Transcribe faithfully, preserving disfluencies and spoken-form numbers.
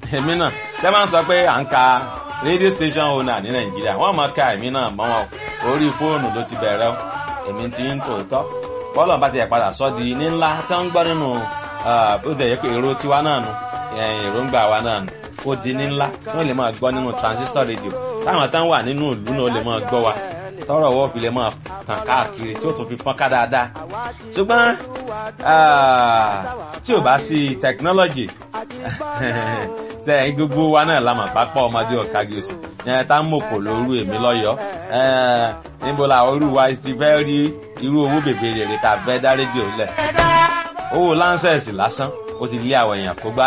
èmi náà tẹ́ máa ń sọ pé à ń ka radio station owner ní nàìjíríà wọ́n máa ka èmi náà mọ́ wọn orí fóònù ló ti bẹ̀rẹ̀ èmi ti ń tòótọ́ bọ́ọ̀lù bá ti yẹ padà sọ́ di ní ńlá tí wọ́n ń gbọ́ nínú bó ti yẹ pé èrò tiwa náà nu èròǹgbà wa náà nu ó di ní ńlá tí wọ́n lè máa gbọ́ nínú transistor radio táwọn tán wà nínú ìlú náà lè máa gbọ́ wa tọ́rọ̀ wọ́n fi lè máa tàn káàkiri tí ó tún fi fọ́n ká dáadáa ṣùgbọ́n tí ò bá sí technology ṣe gbogbo wa náà la mọ̀ pápá ọmọdé ọ̀kági òsì yẹn tá ń mòkò lóru èmi lọ́yọ̀ọ́ níbo la orú wa ti fẹ́ rí irú owó bèbè rèrè tá a fẹ́ dá rédíò lẹ̀ owó láńsẹ̀sì lásán ó ti lé àwọn èèyàn kó gbá